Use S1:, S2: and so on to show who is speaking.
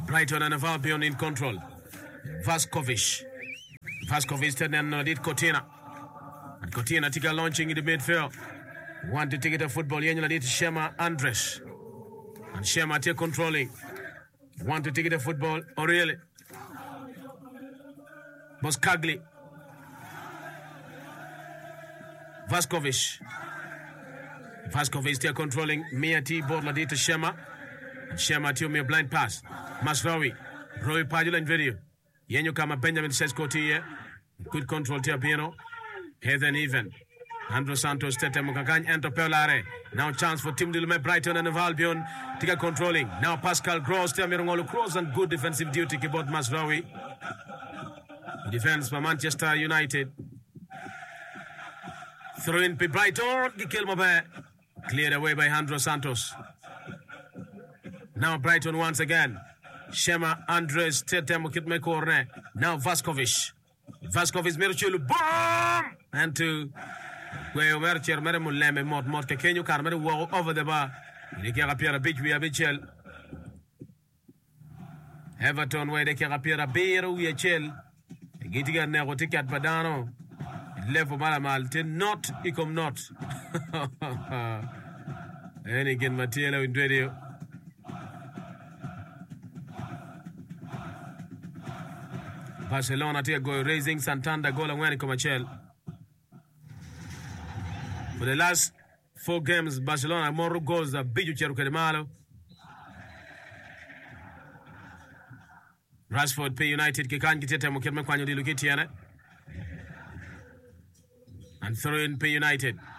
S1: Brighton and Albion in control. Vaskovic and did Cortina. And Cortina take a launching in the midfield. Want to take it a football. Yenula did Shema Andres. And Shema take controlling. Want to take it a football. O'Reilly. Boskagli. Vaskovic still controlling. Miati Borla did to Shema. And Shema to me a blind pass. Masraoui. Roy Padula in video. Yenyu kama Benjamin Sesko here. Good control to Piano. Heathen even. Andrew Santos Tete Mukakany enter Pelare. Now chance for Tim Dilume Brighton and Albion. Tika controlling. Now Pascal Gross Tiamirongolo Cross and good defensive duty keyboard Masraoui. Defense for Manchester United. Throw in by Brighton. Gikilmobe. Cleared away by Andrew Santos. Now Brighton once again. Shema Andres Tete Mukitme Corne. Now Vaskovic Mirchulu. Boom! And to where Mercher Meremuleme Mort Kenyu Carmen walk over the bar. They can appear a bit we are Bichel. Everton where they can appear a beer we are chill. Getting a negotiate Badano. Level Malamal not Icom not. And again Mattiello in video. Barcelona take go raising Santander goal and winning Comachel. For the last 4 games, Barcelona more goals than Biju Cherukedemalo. Rashford P United Kikan Kitete Mukirme Kwanyo di Lukitiana. And throw in P United.